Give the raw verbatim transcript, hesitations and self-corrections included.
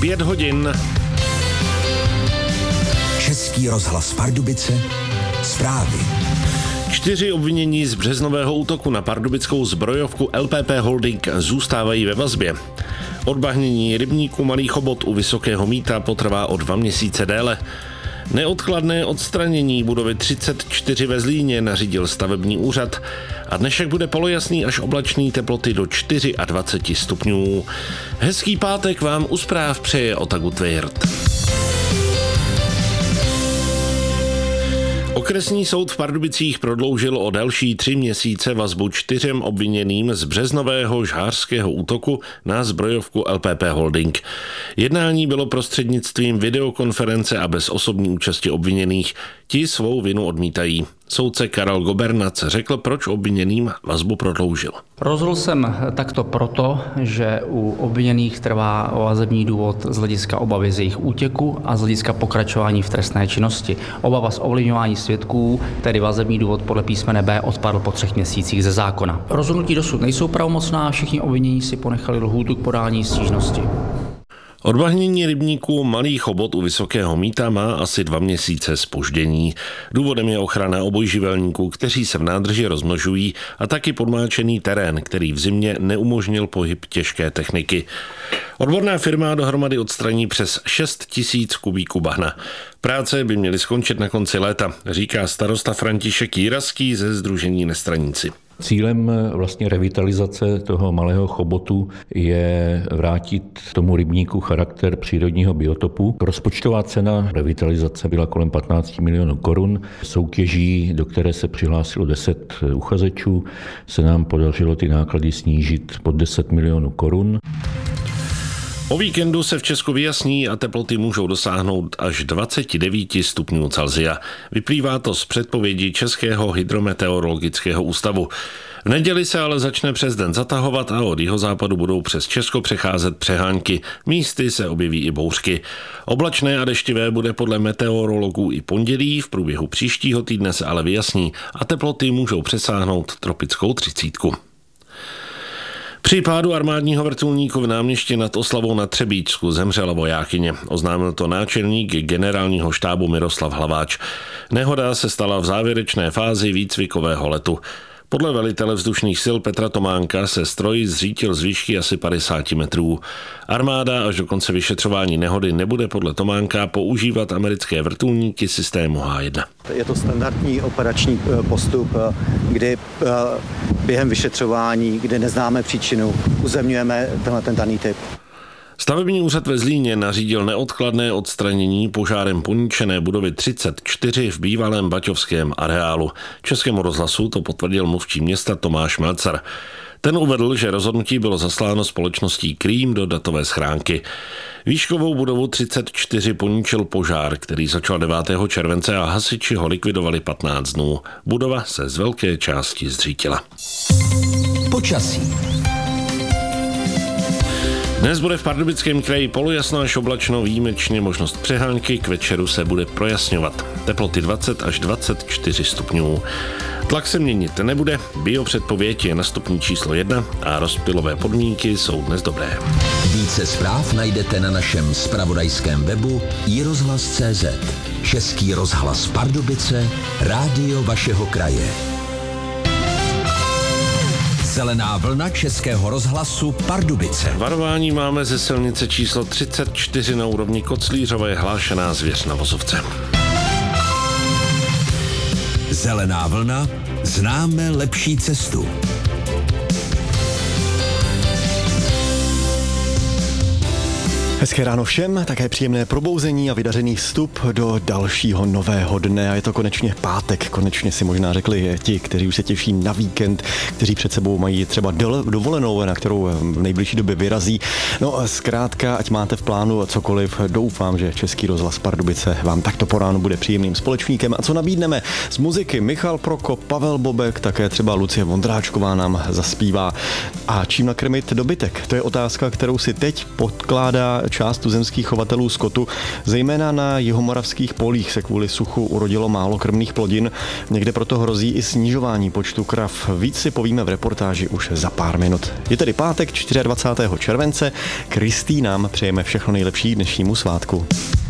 Pět hodin. Český rozhlas Pardubice, zprávy. Čtyři obvinění z březnového útoku na pardubickou zbrojovku L P P Holding zůstávají ve vazbě. Odbahnění rybníku Malý Chobot u Vysokého Mýta potrvá o dva měsíce déle. Neodkladné odstranění budovy třicet čtyři ve Zlíně nařídil stavební úřad a dnešek bude polojasný až oblačný, teploty do dvacet čtyři stupňů. Hezký pátek vám u zpráv přeje Otagu Tvěrt. Okresní soud v Pardubicích prodloužil o další tři měsíce vazbu čtyřem obviněným z březnového žhářského útoku na zbrojovku L P P Holding. Jednání bylo prostřednictvím videokonference a bez osobní účasti obviněných. Ti svou vinu odmítají. Soudce Karel Gobernac řekl, proč obviněným vazbu prodloužil. Rozhodl jsem takto proto, že u obviněných trvá vazební důvod z hlediska obavy z jejich útěku a z hlediska pokračování v trestné činnosti. Obava z ovlivňování svědků, tedy vazební důvod podle písmene B, odpadl po třech měsících ze zákona. Rozhodnutí dosud nejsou pravomocná, všichni obvinění si ponechali lhůtu k podání stížnosti. Odbahnění rybníku Malý Chobot u Vysokého Mýta má asi dva měsíce zpoždění. Důvodem je ochrana obojživelníků, kteří se v nádrži rozmnožují, a taky podmáčený terén, který v zimě neumožnil pohyb těžké techniky. Odborná firma dohromady odstraní přes šest tisíc kubíků bahna. Práce by měly skončit na konci léta, říká starosta František Jirazký ze sdružení Nestraníci. Cílem vlastně revitalizace toho Malého Chobotu je vrátit tomu rybníku charakter přírodního biotopu. Rozpočtová cena revitalizace byla kolem patnáct milionů korun. Soutěží, do které se přihlásilo deset uchazečů, se nám podařilo ty náklady snížit pod deset milionů korun. O víkendu se v Česku vyjasní a teploty můžou dosáhnout až dvacet devět stupňů Celsia. Vyplývá to z předpovědi Českého hydrometeorologického ústavu. V neděli se ale začne přes den zatahovat a od jihozápadu budou přes Česko přecházet přehánky. Místy se objeví i bouřky. Oblačné a deštivé bude podle meteorologů i pondělí, v průběhu příštího týdne se ale vyjasní a teploty můžou přesáhnout tropickou třicítku. Při pádu armádního vrtulníku v Náměšti nad Oslavou na Třebíčsku zemřela vojákyně. Oznámil to náčelník generálního štábu Miroslav Hlaváč. Nehoda se stala v závěrečné fázi výcvikového letu. Podle velitele vzdušných sil Petra Tománka se stroj zřítil z výšky asi padesát metrů. Armáda až do konce vyšetřování nehody nebude podle Tománka používat americké vrtulníky systému H jedna. Je to standardní operační postup, kdy během vyšetřování, kdy neznáme příčinu, uzemňujeme tenhle ten daný typ. Stavební úřad ve Zlíně nařídil neodkladné odstranění požárem poničené budovy třicet čtyři v bývalém baťovském areálu. Českému rozhlasu to potvrdil mluvčí města Tomáš Melcar. Ten uvedl, že rozhodnutí bylo zasláno společností Krým do datové schránky. Výškovou budovu třicet čtyři poničil požár, který začal devátého července a hasiči ho likvidovali patnáct dnů. Budova se z velké části zřítila. Počasí. Dnes bude v Pardubickém kraji polojasno až oblačno, výjimečně možnost přehánky, k večeru se bude projasňovat. Teploty dvacet až dvacet čtyři stupňů. Tlak se měnit nebude, biopředpověď je na stupni číslo jedna a rozptylové podmínky jsou dnes dobré. Více zpráv najdete na našem zpravodajském webu i rozhlas tečka cé zet. Český rozhlas Pardubice, rádio vašeho kraje. Zelená vlna Českého rozhlasu Pardubice. Varování máme ze silnice číslo třicet čtyři na úrovni Koclířové, hlášená zvěř na vozovce. Zelená vlna, známe lepší cestu. Hezké ráno všem, také příjemné probouzení a vydařený vstup do dalšího nového dne. A je to konečně pátek, konečně si možná řekli ti, kteří už se těší na víkend, kteří před sebou mají třeba dovolenou, na kterou v nejbližší době vyrazí. No zkrátka, ať máte v plánu cokoliv, doufám, že Český rozhlas Pardubice vám takto po ránu bude příjemným společníkem. A co nabídneme? Z muziky Michal Prokop, Pavel Bobek, také třeba Lucie Vondráčková nám zaspívá. A čím nakrmit dobytek? To je otázka, kterou si teď podkládá část tuzemských chovatelů skotu. Zejména na jihomoravských polích se kvůli suchu urodilo málo krmných plodin. Někde proto hrozí i snižování počtu krav. Víc si povíme v reportáži už za pár minut. Je tedy pátek dvacátého čtvrtého července. Kristý nám přejeme všechno nejlepší dnešnímu svátku.